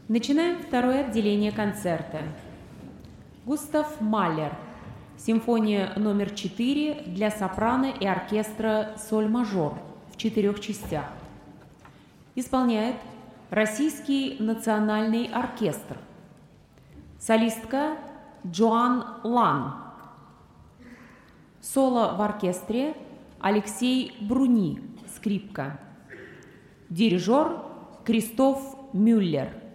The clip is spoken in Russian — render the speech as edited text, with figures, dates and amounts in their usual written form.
Начинаем второе отделение концерта. Густав Малер. Симфония номер 4 для сопрано и оркестра соль-мажор в 4 частях. Исполняет Российский национальный оркестр. Солистка Джоан Лан. Соло в оркестре Алексей Бруни, скрипка. Дирижер Кристоф Мюллер.